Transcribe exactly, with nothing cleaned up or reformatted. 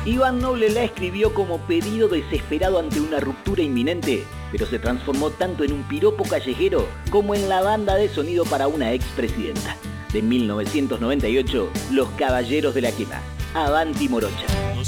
Iván Noble la escribió como pedido desesperado ante una ruptura inminente, pero se transformó tanto en un piropo callejero como en la banda de sonido para una expresidenta. De mil novecientos noventa y ocho, Los Caballeros de la Quema. Avanti Morocha.